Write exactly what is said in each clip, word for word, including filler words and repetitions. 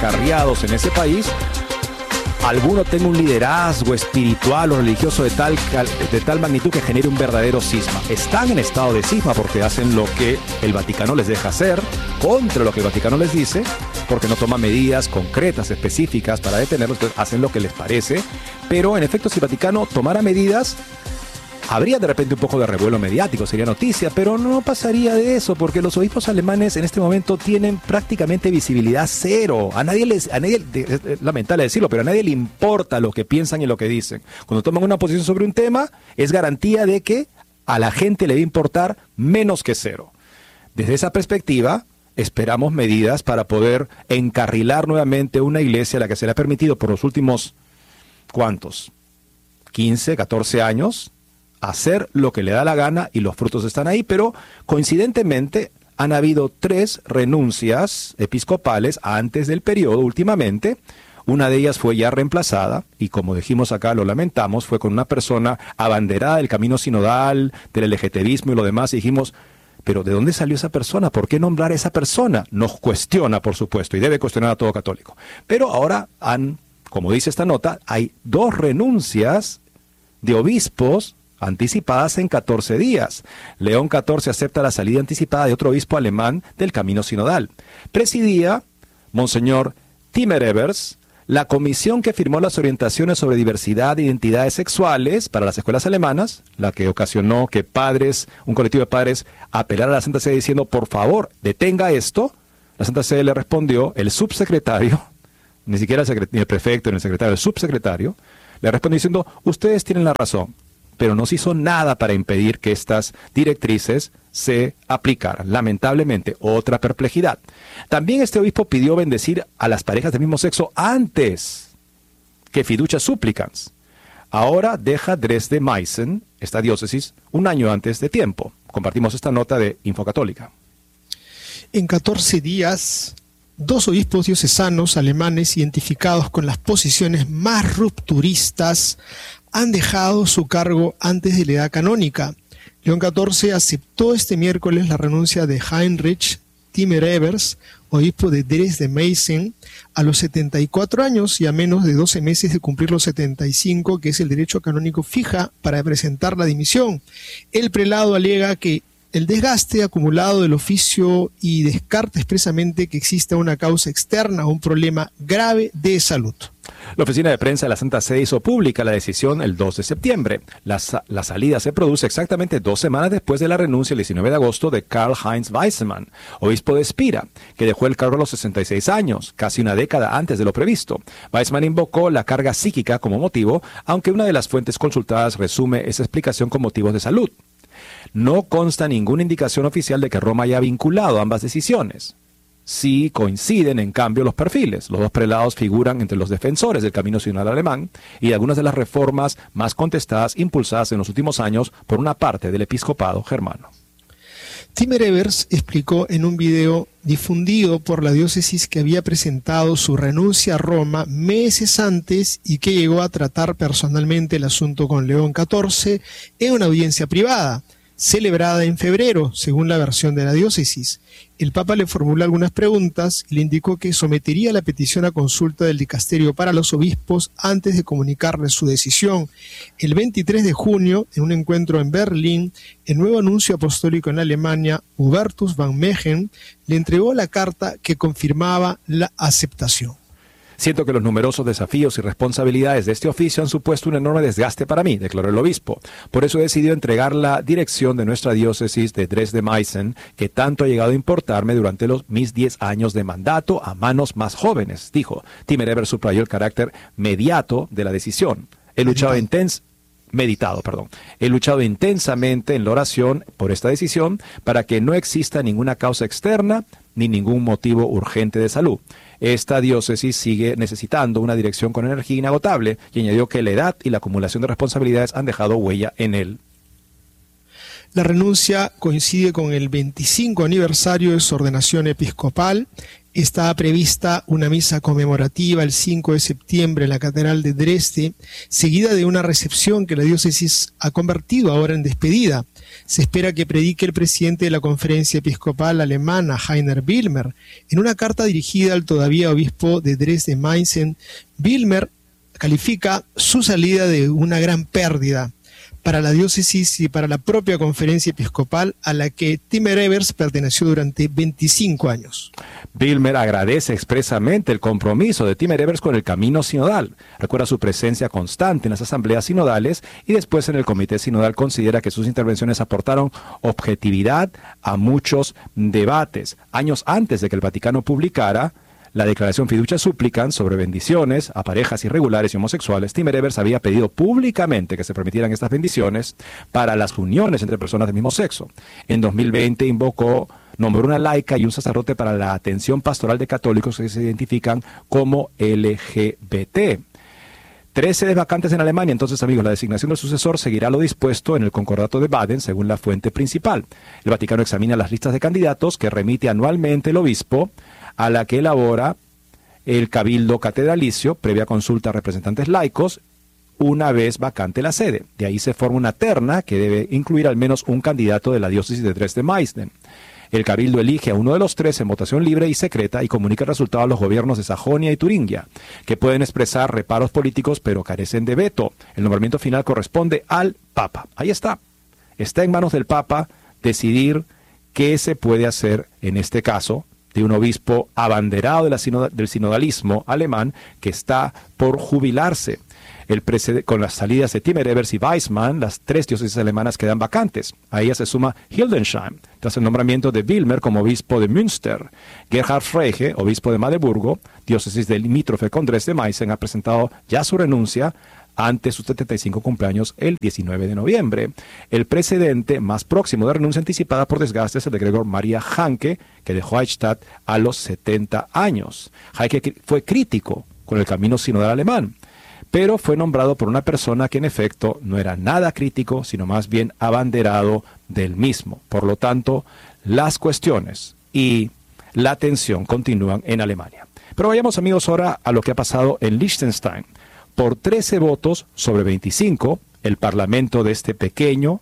descarriados en ese país, alguno tenga un liderazgo espiritual o religioso de tal, de tal magnitud que genere un verdadero cisma. Están en estado de cisma porque hacen lo que el Vaticano les deja hacer, contra lo que el Vaticano les dice, porque no toma medidas concretas, específicas para detenerlos, entonces hacen lo que les parece. Pero en efecto, si el Vaticano tomara medidas, habría de repente un poco de revuelo mediático, sería noticia, pero no pasaría de eso, porque los obispos alemanes en este momento tienen prácticamente visibilidad cero. A nadie les, a nadie, es lamentable decirlo, pero a nadie le importa lo que piensan y lo que dicen. Cuando toman una posición sobre un tema, es garantía de que a la gente le va a importar menos que cero. Desde esa perspectiva, esperamos medidas para poder encarrilar nuevamente una iglesia a la que se le ha permitido por los últimos, ¿cuántos? quince, catorce años, hacer lo que le da la gana y los frutos están ahí, pero coincidentemente han habido tres renuncias episcopales antes del periodo últimamente. Una de ellas fue ya reemplazada y, como dijimos acá, lo lamentamos, fue con una persona abanderada del camino sinodal, del LGTBismo y lo demás, y dijimos, pero ¿de dónde salió esa persona? ¿Por qué nombrar a esa persona? Nos cuestiona, por supuesto, y debe cuestionar a todo católico. Pero ahora han, como dice esta nota, hay dos renuncias de obispos anticipadas en catorce días. León catorce acepta la salida anticipada de otro obispo alemán del camino sinodal. Presidía Monseñor Timmer Evers, la comisión que firmó las orientaciones sobre diversidad de identidades sexuales para las escuelas alemanas, la que ocasionó que padres, un colectivo de padres, apelara a la Santa Sede diciendo, por favor, detenga esto. La Santa Sede le respondió, el subsecretario, ni siquiera el, secret- ni el prefecto ni el secretario, el subsecretario, le respondió diciendo, ustedes tienen la razón, pero no se hizo nada para impedir que estas directrices se aplicaran. Lamentablemente, otra perplejidad. También este obispo pidió bendecir a las parejas del mismo sexo antes que fiducia supplicans. Ahora deja Dresde-Meißen, esta diócesis, un año antes de tiempo. Compartimos esta nota de Infocatólica. En catorce días, dos obispos diocesanos alemanes identificados con las posiciones más rupturistas han dejado su cargo antes de la edad canónica. León catorce aceptó este miércoles la renuncia de Heinrich Timmer Evers, obispo de Dresde-Meißen, a los setenta y cuatro años y a menos de doce meses de cumplir los setenta y cinco, que es el derecho canónico fija para presentar la dimisión. El prelado alega que el desgaste acumulado del oficio y descarta expresamente que exista una causa externa o un problema grave de salud. La oficina de prensa de la Santa Sede hizo pública la decisión el dos de septiembre. La, la salida se produce exactamente dos semanas después de la renuncia el diecinueve de agosto de Karl-Heinz Weizmann, obispo de Espira, que dejó el cargo a los sesenta y seis años, casi una década antes de lo previsto. Weizmann invocó la carga psíquica como motivo, aunque una de las fuentes consultadas resume esa explicación con motivos de salud. No consta ninguna indicación oficial de que Roma haya vinculado ambas decisiones. Sí coinciden, en cambio, los perfiles. Los dos prelados figuran entre los defensores del camino sinodal alemán y de algunas de las reformas más contestadas impulsadas en los últimos años por una parte del episcopado germano. Timmer Evers explicó en un video difundido por la diócesis que había presentado su renuncia a Roma meses antes y que llegó a tratar personalmente el asunto con León catorce en una audiencia privada, celebrada en febrero, según la versión de la diócesis. El Papa le formuló algunas preguntas y le indicó que sometería la petición a consulta del dicasterio para los obispos antes de comunicarle su decisión. El veintitrés de junio, en un encuentro en Berlín, el nuevo nuncio apostólico en Alemania, Hubertus van Megen, le entregó la carta que confirmaba la aceptación. Siento que los numerosos desafíos y responsabilidades de este oficio han supuesto un enorme desgaste para mí, declaró el obispo. Por eso he decidido entregar la dirección de nuestra diócesis de Dresde-Meißen, que tanto ha llegado a importarme durante los mis diez años de mandato, a manos más jóvenes, dijo. Timmer Evers subrayó el carácter mediato de la decisión. He luchado intensamente. Meditado, perdón. He luchado intensamente en la oración por esta decisión para que no exista ninguna causa externa ni ningún motivo urgente de salud. Esta diócesis sigue necesitando una dirección con energía inagotable y añadió que la edad y la acumulación de responsabilidades han dejado huella en él. La renuncia coincide con el veinticinco aniversario de su ordenación episcopal. Está prevista una misa conmemorativa el cinco de septiembre en la Catedral de Dresde, seguida de una recepción que la diócesis ha convertido ahora en despedida. Se espera que predique el presidente de la Conferencia Episcopal Alemana, Heiner Wilmer. En una carta dirigida al todavía obispo de Dresde-Meißen, Wilmer califica su salida de una gran pérdida para la diócesis y para la propia Conferencia Episcopal a la que Timmer-Evers perteneció durante veinticinco años. Wilmer agradece expresamente el compromiso de Timmer-Evers con el camino sinodal. Recuerda su presencia constante en las asambleas sinodales y después en el comité sinodal considera que sus intervenciones aportaron objetividad a muchos debates. Años antes de que el Vaticano publicara la declaración Fiducia Supplicans sobre bendiciones a parejas irregulares y homosexuales, Timmer-Evers había pedido públicamente que se permitieran estas bendiciones para las uniones entre personas del mismo sexo. En dos mil veinte invocó, nombró una laica y un sacerdote para la atención pastoral de católicos que se identifican como L G B T. Tres sedes vacantes en Alemania. Entonces, amigos, la designación del sucesor seguirá lo dispuesto en el Concordato de Baden, según la fuente principal. El Vaticano examina las listas de candidatos que remite anualmente el obispo, a la que elabora el Cabildo Catedralicio, previa consulta a representantes laicos, una vez vacante la sede. De ahí se forma una terna que debe incluir al menos un candidato de la diócesis de Dresde-Meißen. El Cabildo elige a uno de los tres en votación libre y secreta y comunica el resultado a los gobiernos de Sajonia y Turingia, que pueden expresar reparos políticos pero carecen de veto. El nombramiento final corresponde al Papa. Ahí está. Está en manos del Papa decidir qué se puede hacer en este caso de un obispo abanderado de la sinoda, del sinodalismo alemán que está por jubilarse. El con las salidas de Timmer-Evers y Weissmann, las tres diócesis alemanas quedan vacantes. A ella se suma Hildesheim, tras el nombramiento de Wilmer como obispo de Münster. Gerhard Frege, obispo de Magdeburgo, diócesis del limítrofe con Dresde-Meißen, ha presentado ya su renuncia ante sus setenta y cinco cumpleaños el diecinueve de noviembre. El precedente más próximo de renuncia anticipada por desgaste es el de Gregor Maria Hanke, que dejó Eichstätt a los setenta años. Hanke fue crítico con el camino sinodal alemán, pero fue nombrado por una persona que en efecto no era nada crítico, sino más bien abanderado del mismo. Por lo tanto, las cuestiones y la tensión continúan en Alemania. Pero vayamos, amigos, ahora a lo que ha pasado en Liechtenstein. Por trece votos sobre veinticinco, el parlamento de este pequeño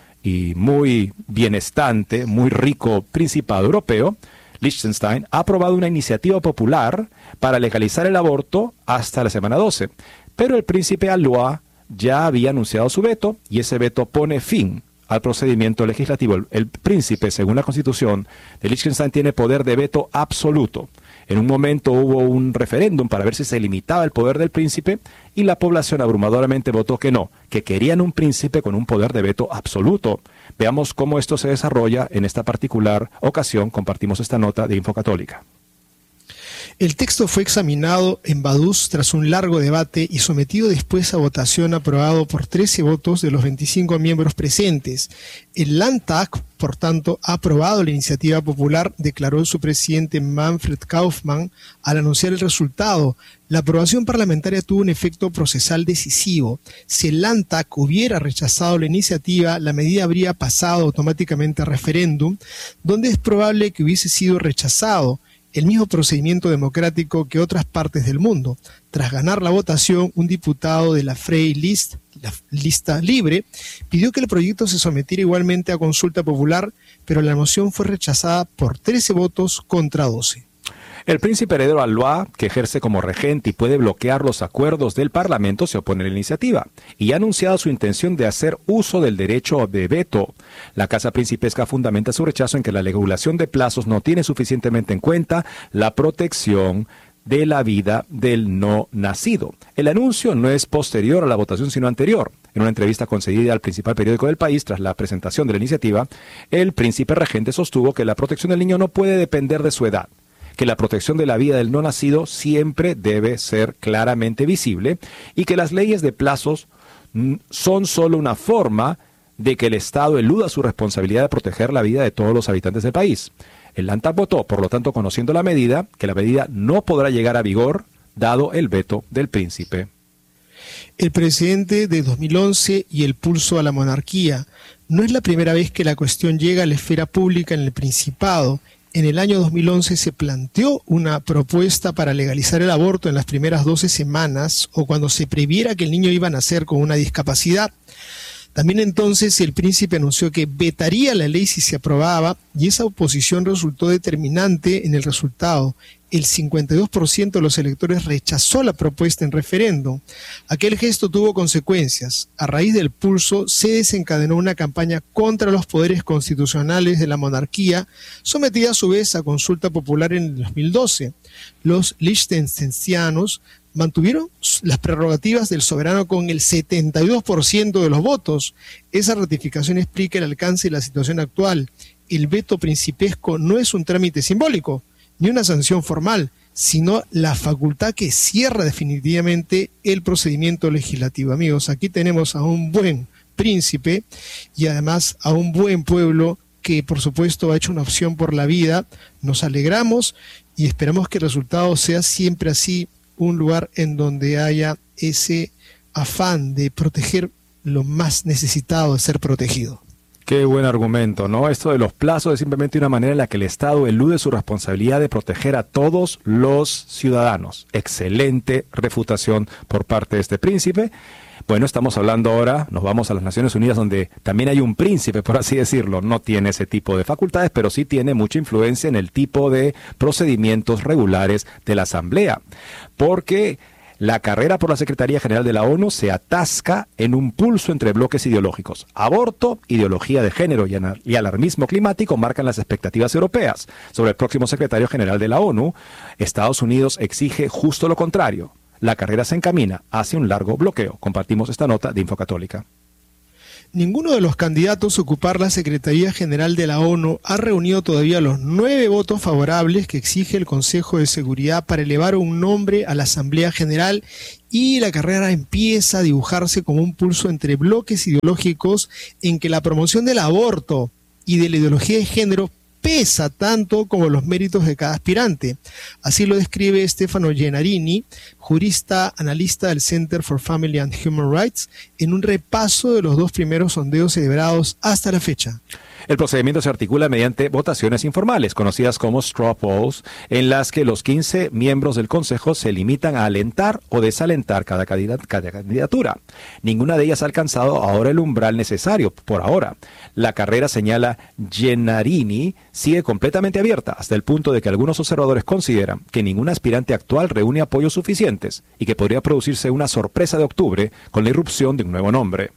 y muy bienestante, muy rico principado europeo, Liechtenstein, ha aprobado una iniciativa popular para legalizar el aborto hasta la semana doce. Pero el príncipe Alois ya había anunciado su veto y ese veto pone fin al procedimiento legislativo. El, el príncipe, según la constitución de Liechtenstein, tiene poder de veto absoluto. En un momento hubo un referéndum para ver si se limitaba el poder del príncipe y la población abrumadoramente votó que no, que querían un príncipe con un poder de veto absoluto. Veamos cómo esto se desarrolla en esta particular ocasión. Compartimos esta nota de Infocatólica. El texto fue examinado en Vaduz tras un largo debate y sometido después a votación, aprobado por trece votos de los veinticinco miembros presentes. El Landtag, por tanto, ha aprobado la iniciativa popular, declaró su presidente Manfred Kaufmann al anunciar el resultado. La aprobación parlamentaria tuvo un efecto procesal decisivo. Si el Landtag hubiera rechazado la iniciativa, la medida habría pasado automáticamente a referéndum, donde es probable que hubiese sido rechazado. El mismo procedimiento democrático que otras partes del mundo. Tras ganar la votación, un diputado de la Freie Liste, la lista libre, pidió que el proyecto se sometiera igualmente a consulta popular, pero la moción fue rechazada por trece votos contra doce. El príncipe heredero Alois, que ejerce como regente y puede bloquear los acuerdos del Parlamento, se opone a la iniciativa y ha anunciado su intención de hacer uso del derecho de veto. La Casa Principesca fundamenta su rechazo en que la regulación de plazos no tiene suficientemente en cuenta la protección de la vida del no nacido. El anuncio no es posterior a la votación, sino anterior. En una entrevista concedida al principal periódico del país tras la presentación de la iniciativa, el príncipe regente sostuvo que la protección del niño no puede depender de su edad, que la protección de la vida del no nacido siempre debe ser claramente visible y que las leyes de plazos son solo una forma de que el Estado eluda su responsabilidad de proteger la vida de todos los habitantes del país. El Landtag votó, por lo tanto, conociendo la medida, que la medida no podrá llegar a vigor dado el veto del príncipe. El presidente de dos mil once y el pulso a la monarquía. No es la primera vez que la cuestión llega a la esfera pública en el Principado. En el año dos mil once se planteó una propuesta para legalizar el aborto en las primeras doce semanas o cuando se previera que el niño iba a nacer con una discapacidad. También entonces el príncipe anunció que vetaría la ley si se aprobaba y esa oposición resultó determinante en el resultado. El cincuenta y dos por ciento de los electores rechazó la propuesta en referéndum. Aquel gesto tuvo consecuencias. A raíz del pulso se desencadenó una campaña contra los poderes constitucionales de la monarquía, sometida a su vez a consulta popular en el dos mil doce. Los liechtensteinianos mantuvieron las prerrogativas del soberano con el setenta y dos por ciento de los votos. Esa ratificación explica el alcance de la situación actual. El veto principesco no es un trámite simbólico, ni una sanción formal, sino la facultad que cierra definitivamente el procedimiento legislativo. Amigos, aquí tenemos a un buen príncipe y además a un buen pueblo que por supuesto ha hecho una opción por la vida. Nos alegramos y esperamos que el resultado sea siempre así, un lugar en donde haya ese afán de proteger lo más necesitado de ser protegido. Qué buen argumento, ¿no? Esto de los plazos es simplemente una manera en la que el Estado elude su responsabilidad de proteger a todos los ciudadanos. Excelente refutación por parte de este príncipe. Bueno, estamos hablando ahora, nos vamos a las Naciones Unidas, donde también hay un príncipe, por así decirlo. No tiene ese tipo de facultades, pero sí tiene mucha influencia en el tipo de procedimientos regulares de la Asamblea. Porque la carrera por la Secretaría General de la ONU se atasca en un pulso entre bloques ideológicos. Aborto, ideología de género y alarmismo climático marcan las expectativas europeas. Sobre el próximo secretario general de la ONU, Estados Unidos exige justo lo contrario. La carrera se encamina hacia un largo bloqueo. Compartimos esta nota de Infocatólica. Ninguno de los candidatos a ocupar la Secretaría General de la ONU ha reunido todavía los nueve votos favorables que exige el Consejo de Seguridad para elevar un nombre a la Asamblea General, y la carrera empieza a dibujarse como un pulso entre bloques ideológicos en que la promoción del aborto y de la ideología de género pesa tanto como los méritos de cada aspirante. Así lo describe Stefano Gennarini, jurista analista del Center for Family and Human Rights, en un repaso de los dos primeros sondeos celebrados hasta la fecha. El procedimiento se articula mediante votaciones informales, conocidas como straw polls, en las que los quince miembros del Consejo se limitan a alentar o desalentar cada candidatura. Ninguna de ellas ha alcanzado ahora el umbral necesario, por ahora. La carrera, señala Gennarini, sigue completamente abierta, hasta el punto de que algunos observadores consideran que ningún aspirante actual reúne apoyos suficientes y que podría producirse una sorpresa de octubre con la irrupción de un nuevo nombre.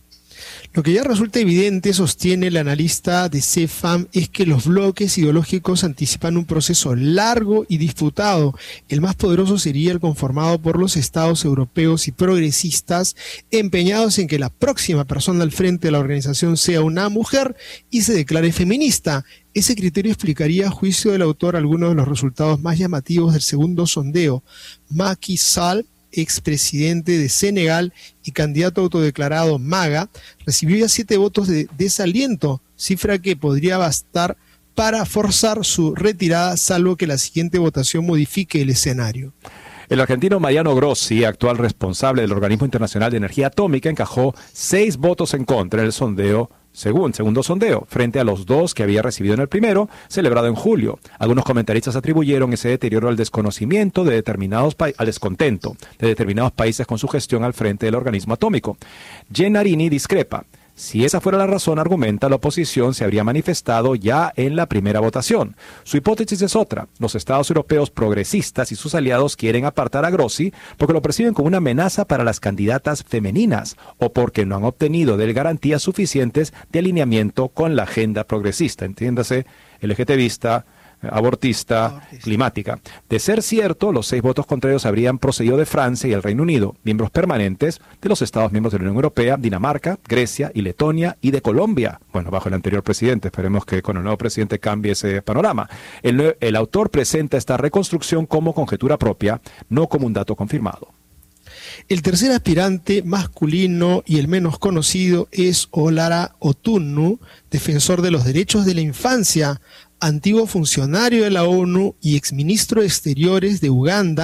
Lo que ya resulta evidente, sostiene el analista de CEFAM, es que los bloques ideológicos anticipan un proceso largo y disputado. El más poderoso sería el conformado por los estados europeos y progresistas, empeñados en que la próxima persona al frente de la organización sea una mujer y se declare feminista. Ese criterio explicaría, a juicio del autor, algunos de los resultados más llamativos del segundo sondeo. Macky Sall, expresidente de Senegal y candidato autodeclarado MAGA, recibió ya siete votos de desaliento, cifra que podría bastar para forzar su retirada, salvo que la siguiente votación modifique el escenario. El argentino Mariano Grossi, actual responsable del Organismo Internacional de Energía Atómica, encajó seis votos en contra en el sondeo, según segundo sondeo, frente a los dos que había recibido en el primero, celebrado en julio. Algunos comentaristas atribuyeron ese deterioro al desconocimiento de determinados pa- al descontento de determinados países con su gestión al frente del organismo atómico. Gennarini discrepa. Si esa fuera la razón, argumenta, la oposición se habría manifestado ya en la primera votación. Su hipótesis es otra. Los estados europeos progresistas y sus aliados quieren apartar a Grossi porque lo perciben como una amenaza para las candidatas femeninas o porque no han obtenido de él garantías suficientes de alineamiento con la agenda progresista. Entiéndase, LGTBista, abortista, abortista, climática. De ser cierto, los seis votos contrarios habrían procedido de Francia y el Reino Unido, miembros permanentes de los Estados miembros de la Unión Europea, Dinamarca, Grecia y Letonia, y de Colombia. Bueno, bajo el anterior presidente. Esperemos que con el nuevo presidente cambie ese panorama. El, el autor presenta esta reconstrucción como conjetura propia, no como un dato confirmado. El tercer aspirante masculino y el menos conocido es Olara Otunnu, defensor de los derechos de la infancia, antiguo funcionario de la ONU y exministro de Exteriores de Uganda,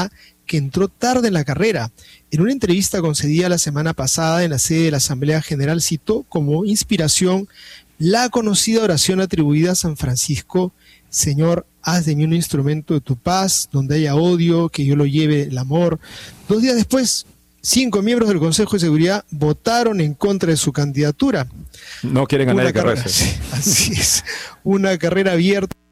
que entró tarde en la carrera. En una entrevista concedida la semana pasada en la sede de la Asamblea General, citó como inspiración la conocida oración atribuida a San Francisco: Señor, haz de mí un instrumento de tu paz, donde haya odio, que yo lo lleve el amor. Dos días después, cinco miembros del Consejo de Seguridad votaron en contra de su candidatura. No quieren a nadie que rece. Así es, una carrera abierta